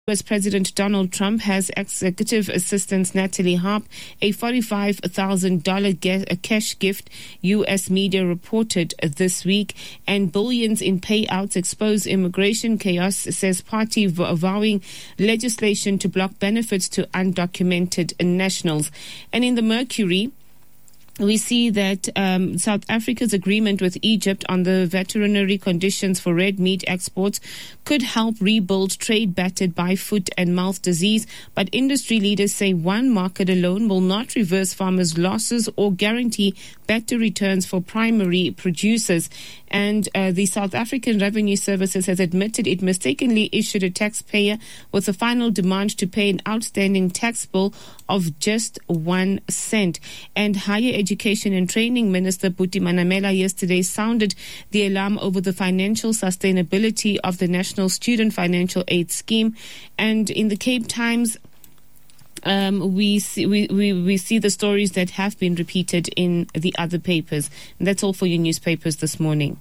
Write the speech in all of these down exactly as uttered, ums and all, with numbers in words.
U S President Donald Trump has Executive Assistant Natalie Harp a forty-five thousand dollars cash gift, U S media reported this week, and billions in payouts expose immigration chaos, says party vowing legislation to block benefits to undocumented nationals. And in the Mercury, we see that um, South Africa's agreement with Egypt on the veterinary conditions for red meat exports could help rebuild trade battered by foot and mouth disease. But industry leaders say one market alone will not reverse farmers' losses or guarantee better returns for primary producers. And uh, the South African Revenue Services has admitted it mistakenly issued a taxpayer with a final demand to pay an outstanding tax bill of just one cent. And Higher Education and Training Minister Buti Manamela yesterday sounded the alarm over the financial sustainability of the National Student Financial Aid Scheme. And in the Cape Times, Um, we see we, we, we see the stories that have been repeated in the other papers. And that's all for your newspapers this morning.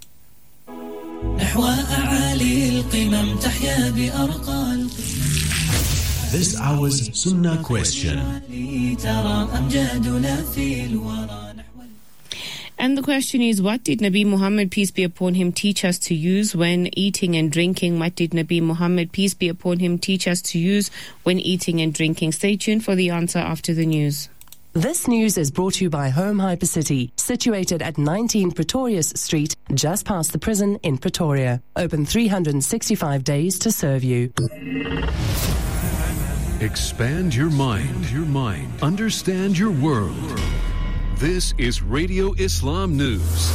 This hour's Sunnah question. And the question is, what did Nabi Muhammad, peace be upon him, teach us to use when eating and drinking? What did Nabi Muhammad, peace be upon him, teach us to use when eating and drinking? Stay tuned for the answer after the news. This news is brought to you by Home Hypercity, situated at nineteen Pretorius Street, just past the prison in Pretoria. Open three hundred sixty-five days to serve you. Expand your mind, your mind. Understand your world. This is Radio Islam News.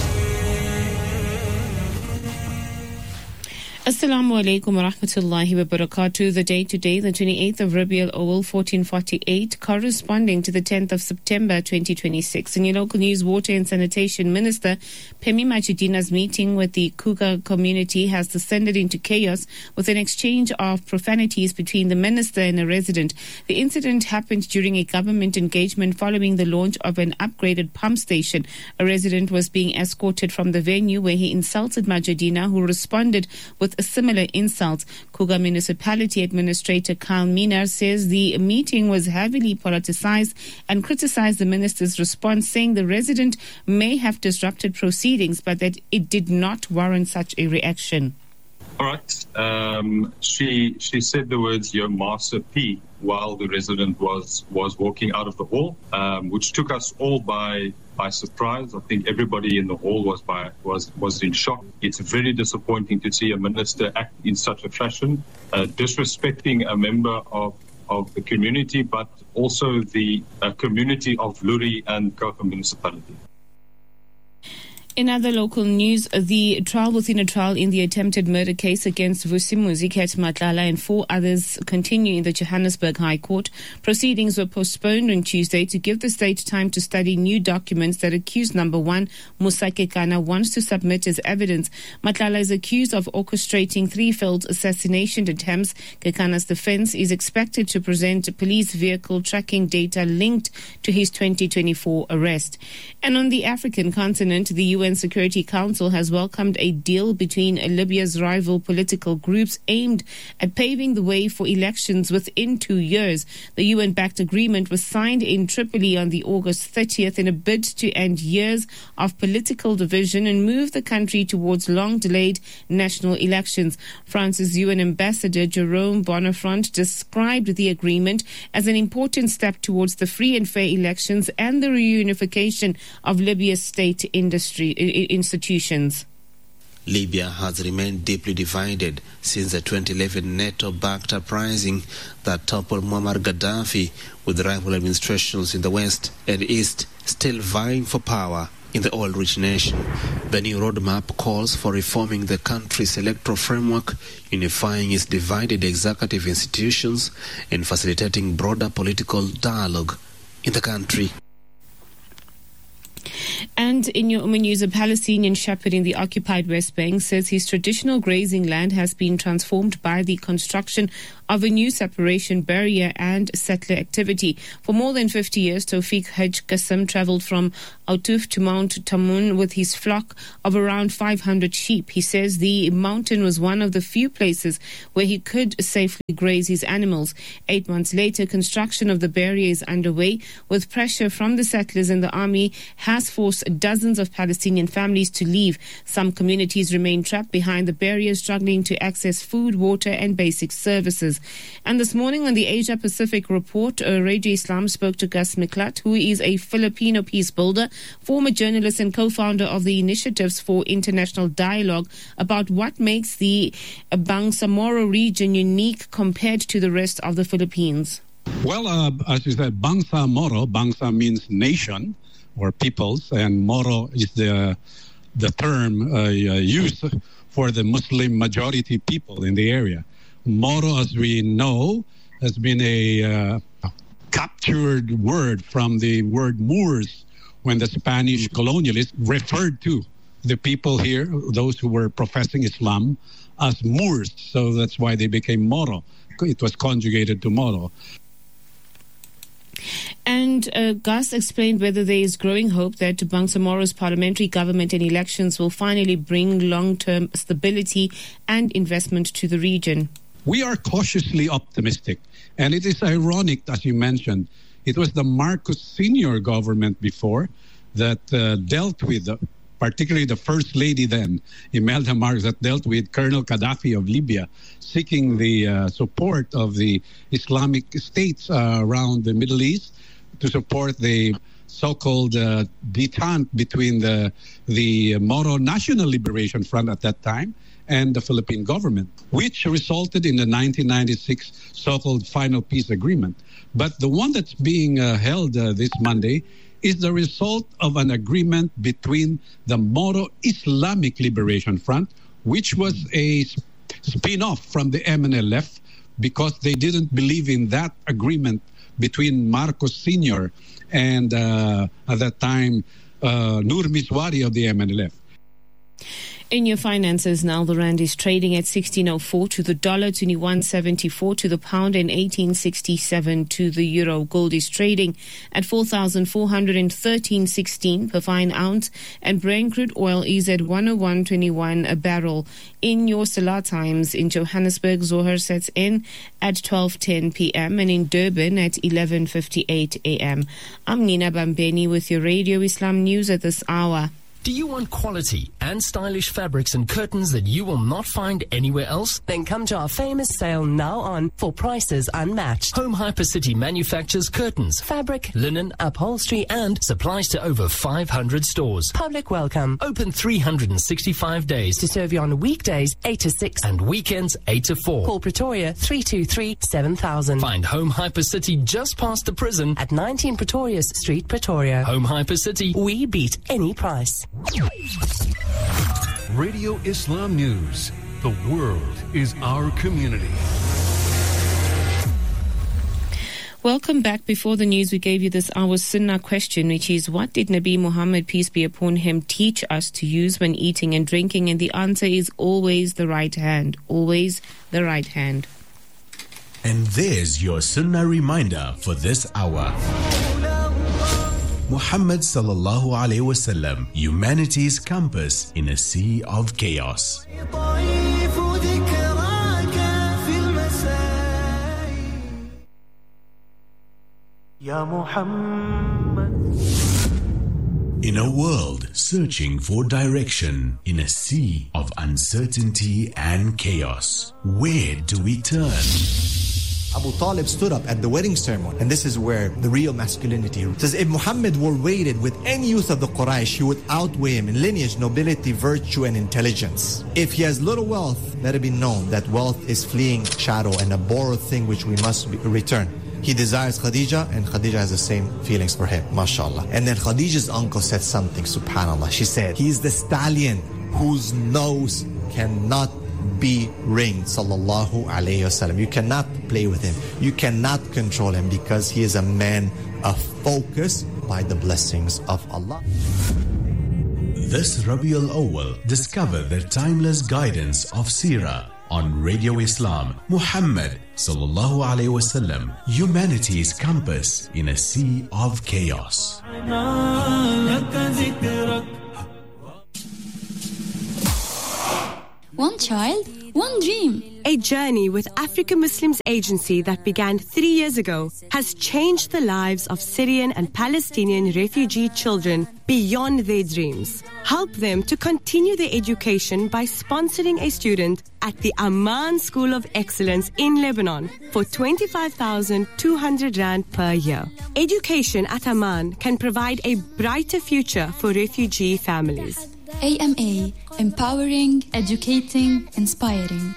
Assalamu alaikum wa rahmatullahi wa barakatuh. The date today, the twenty-eighth of Rabiul Awal, fourteen forty-eight, corresponding to the tenth of September, twenty twenty-six. In your local news, Water and Sanitation Minister Phemi Majidina's meeting with the Kruger community has descended into chaos with an exchange of profanities between the minister and a resident. The incident happened during a government engagement following the launch of an upgraded pump station. A resident was being escorted from the venue where he insulted Majidina, who responded with a similar insult. Kruger Municipality Administrator Carl Minar says the meeting was heavily politicized and criticized the minister's response, saying the resident may have disrupted proceedings, but that it did not warrant such a reaction. All right. Um, she she said the words "Your Master P" while the resident was was walking out of the hall, um, which took us all by by surprise. I think everybody in the hall was by was was in shock. It's very disappointing to see a minister act in such a fashion, uh, disrespecting a member of of the community, but also the uh, community of Luri and Kruger Municipality. In other local news, the trial within a trial in the attempted murder case against Vusi Muziket Matlala and four others continue in the Johannesburg High Court. Proceedings were postponed on Tuesday to give the state time to study new documents that accused number one, Musa Kekana, wants to submit as evidence. Matlala is accused of orchestrating three failed assassination attempts. Kekana's defense is expected to present police vehicle tracking data linked to his twenty twenty-four arrest. And on the African continent, the U N Security Council has welcomed a deal between Libya's rival political groups aimed at paving the way for elections within two years. The U N-backed agreement was signed in Tripoli on the August thirtieth in a bid to end years of political division and move the country towards long-delayed national elections. France's U N ambassador Jerome Bonafont described the agreement as an important step towards the free and fair elections and the reunification of Libya's state industry institutions. Libya has remained deeply divided since the twenty eleven NATO-backed uprising that toppled Muammar Gaddafi, with rival administrations in the west and east still vying for power in the oil-rich nation. The new roadmap calls for reforming the country's electoral framework, unifying its divided executive institutions, and facilitating broader political dialogue in the country. And in your Umm news, a Palestinian shepherd in the occupied West Bank says his traditional grazing land has been transformed by the construction of a new separation barrier and settler activity. For more than fifty years, Tawfiq Haj Qasim travelled from Autuf to Mount Tamun with his flock of around five hundred sheep. He says the mountain was one of the few places where he could safely graze his animals. Eight months later, construction of the barrier is underway, with pressure from the settlers and the army has forced dozens of Palestinian families to leave. Some communities remain trapped behind the barrier, struggling to access food, water and basic services. And this morning on the Asia Pacific Report, uh, Radio Islam spoke to Gus Miklat, who is a Filipino peace builder, former journalist and co-founder of the Initiatives for International Dialogue, about what makes the uh, Bangsamoro region unique compared to the rest of the Philippines. Well, uh, as you said, Bangsamoro, Bangsa means nation or peoples, and Moro is the the term uh, used for the Muslim majority people in the area. Moro, as we know, has been a uh, captured word from the word Moors when the Spanish colonialists referred to the people here, those who were professing Islam, as Moors. So that's why they became Moro. It was conjugated to Moro. And uh, Gus explained whether there is growing hope that Bangsamoro's parliamentary government and elections will finally bring long-term stability and investment to the region. We are cautiously optimistic. And it is ironic, as you mentioned, it was the Marcos Senior government before that uh, dealt with, uh, particularly the First Lady then, Imelda Marcos, that dealt with Colonel Gaddafi of Libya, seeking the uh, support of the Islamic states uh, around the Middle East to support the so-called uh, detente between the, the Moro National Liberation Front at that time and the Philippine government, which resulted in the nineteen ninety-six so-called final peace agreement. But the one that's being uh, held uh, this Monday is the result of an agreement between the Moro Islamic Liberation Front, which was a spin-off from the M N L F because they didn't believe in that agreement between Marcos Senior and, uh, at that time, uh, Nur Miswari of the M N L F. In your finances now, the rand is trading at sixteen oh four to the dollar, twenty-one seventy-four to the pound, and eighteen sixty-seven to the euro. Gold is trading at four thousand four hundred thirteen sixteen per fine ounce, and Brent crude oil is at one oh one twenty-one a barrel. In your Salah times, in Johannesburg, Zohar sets in at twelve ten p.m. and in Durban at eleven fifty-eight a.m. I'm Nina Bambeni with your Radio Islam News at this hour. Do you want quality and stylish fabrics and curtains that you will not find anywhere else? Then come to our famous sale now on for prices unmatched. Home Hypercity manufactures curtains, Fabric, linen, upholstery, and supplies to over five hundred stores. Public welcome. Open three hundred sixty-five days To serve you on weekdays eight to six and weekends eight to four. Call Pretoria three two three, seven thousand. Find Home Hypercity just past the prison At nineteen Pretorius Street, Pretoria. Home Hypercity. We beat any price. Radio Islam News. The world is our community. Welcome back. Before the news, we gave you this hour's Sunnah question, which is, what did Nabi Muhammad, peace be upon him, teach us to use when eating and drinking? And the answer is always the right hand. Always the right hand. And there's your Sunnah reminder for this hour. Muhammad sallallahu alayhi wasallam, humanity's compass in a sea of chaos. In a world searching for direction, in a sea of uncertainty and chaos, where do we turn? Abu Talib stood up at the wedding ceremony, and this is where the real masculinity says, if Muhammad were weighted with any youth of the Quraysh, he would outweigh him in lineage, nobility, virtue, and intelligence. If he has little wealth, let it be known that wealth is fleeing shadow and a borrowed thing which we must return. He desires Khadija, and Khadija has the same feelings for him, mashallah. And then Khadija's uncle said something, subhanallah. She said, he is the stallion whose nose cannot be ringed, sallallahu alayhi wasallam. You cannot play with him. You cannot control him because he is a man of focus by the blessings of Allah. This Rabiul Awwal, discover the timeless guidance of Seerah on Radio Islam. Muhammad sallallahu alaihi wasallam, humanity's compass in a sea of chaos. One child, one dream. A journey with Africa Muslims Agency that began three years ago has changed the lives of Syrian and Palestinian refugee children beyond their dreams. Help them to continue their education by sponsoring a student at the Amman School of Excellence in Lebanon for twenty-five thousand two hundred rand per year. Education at Amman can provide a brighter future for refugee families. A M A, empowering, educating, inspiring.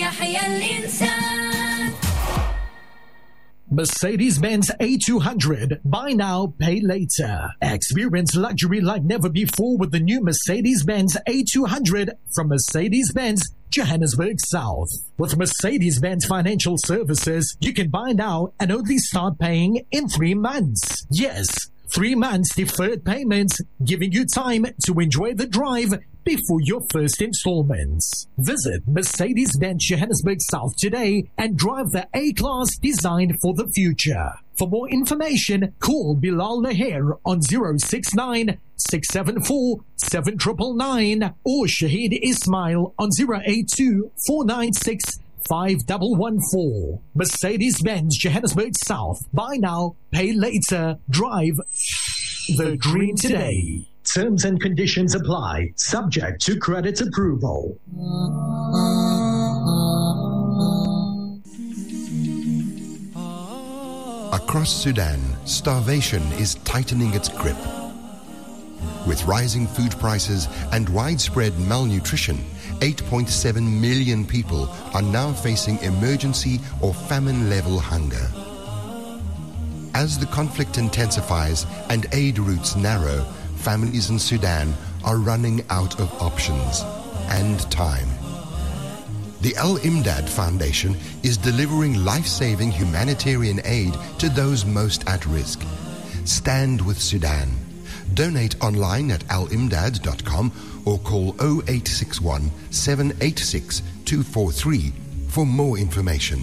Mercedes-Benz A two hundred. Buy now, pay later. Experience luxury like never before with the new Mercedes-Benz A two hundred from Mercedes-Benz Johannesburg South. With Mercedes-Benz Financial Services, you can buy now and only start paying in three months. Yes, three months deferred payments, giving you time to enjoy the drive before your first installments. Visit Mercedes-Benz Johannesburg South today and drive the A-Class designed for the future. For more information, call Bilal Naher on zero six nine, six seven four, seven nine nine nine or Shahid Ismail on zero eight two, four nine six, five one one four. Mercedes-Benz Johannesburg South. Buy now, pay later. Drive the dream today. Terms and conditions apply. Subject to credit approval. Across Sudan, starvation is tightening its grip. With rising food prices and widespread malnutrition, eight point seven million people are now facing emergency or famine-level hunger. As the conflict intensifies and aid routes narrow, families in Sudan are running out of options and time. The Al-Imdad Foundation is delivering life-saving humanitarian aid to those most at risk. Stand with Sudan. Donate online at al imdad dot com or call zero eight six one, seven eight six, two four three for more information.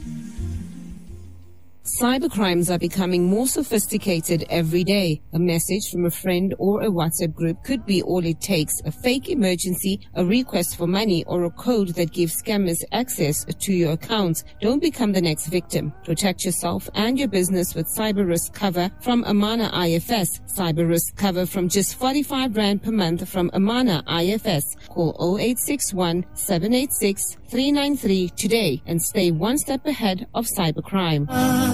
Cybercrimes are becoming more sophisticated every day. A message from a friend or a WhatsApp group could be all it takes. A fake emergency, a request for money, or a code that gives scammers access to your accounts. Don't become the next victim. Protect yourself and your business with cyber risk cover from Amana I F S. Cyber risk cover from just forty-five rand per month from Amana I F S. Call zero eight six one, seven eight six, three nine three today and stay one step ahead of cybercrime.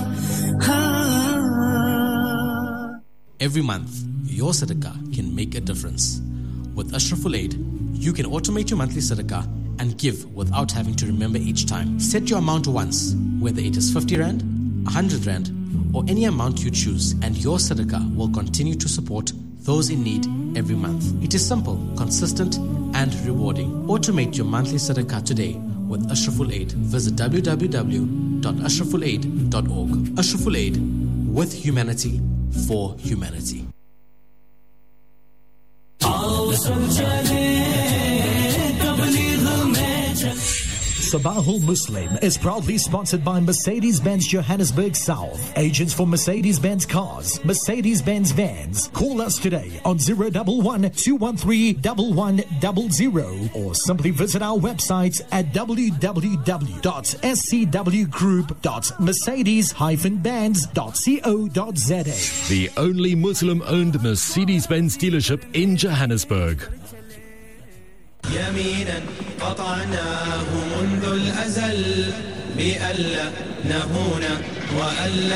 Every month, your sadaqah can make a difference. With Ashraful Aid, you can automate your monthly sadaqah and give without having to remember each time. Set your amount once, whether it is fifty rand, one hundred rand, or any amount you choose, and your sadaqah will continue to support those in need every month. It is simple, consistent, and rewarding. Automate your monthly sadaqah today with Ashraful Aid. Visit w w w dot ashraful aid dot org. Ashraful Aid, with humanity, for humanity. Sabahul Muslim is proudly sponsored by Mercedes-Benz Johannesburg South. Agents for Mercedes-Benz cars, Mercedes-Benz vans. Call us today on zero one one, two one three, one one zero zero or simply visit our website at w w w dot s c w group dot mercedes dash benz dot co dot z a. The only Muslim-owned Mercedes-Benz dealership in Johannesburg. يمينا قطعناه منذ الأزل بألا نهون وألا